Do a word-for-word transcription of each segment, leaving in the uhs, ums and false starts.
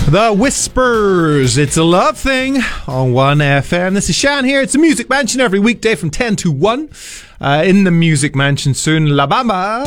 The Whispers, It's a Love Thing on one F M. This is Shan here. It's a Music Mansion every weekday from ten to one. Uh, in the Music Mansion soon, La Bamba.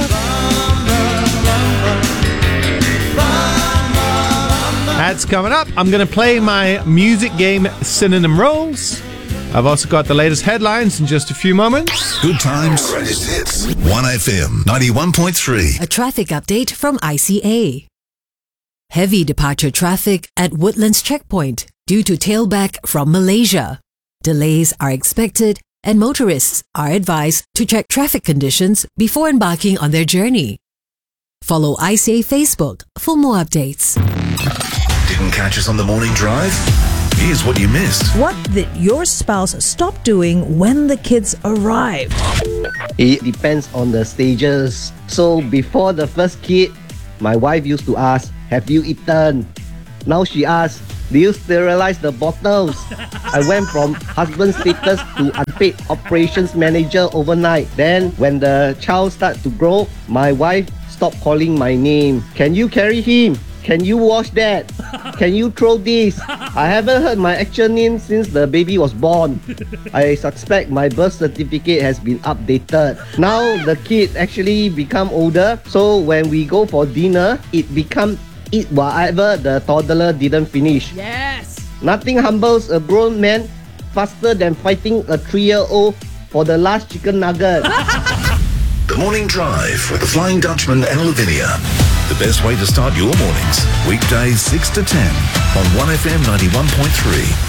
That's coming up. I'm going to play my music game synonym roles. I've also got the latest headlines in just a few moments. Good times. Greatest hits. one F M ninety-one point three. A traffic update from I C A. Heavy departure traffic at Woodlands Checkpoint due to tailback from Malaysia. Delays are expected and motorists are advised to check traffic conditions before embarking on their journey. Follow I C A Facebook for more updates. Didn't catch us on the morning drive? Here's what you missed. What did your spouse stop doing when the kids arrived? It depends on the stages. So before the first kid, my wife used to ask, "Have you eaten?" Now she asks, "Do you sterilize the bottles?" I went from husband status to unpaid operations manager overnight. Then when the child started to grow, my wife stopped calling my name. "Can you carry him? Can you wash that? Can you throw this?" I haven't heard my actual name since the baby was born. I suspect my birth certificate has been updated. Now the kid actually become older, so when we go for dinner, it become eat whatever the toddler didn't finish. Yes. Nothing humbles a grown man faster than fighting a three-year-old for the last chicken nugget. The Morning Drive with the Flying Dutchman and Lavinia. The best way to start your mornings. Weekdays six to ten on one F M ninety-one point three.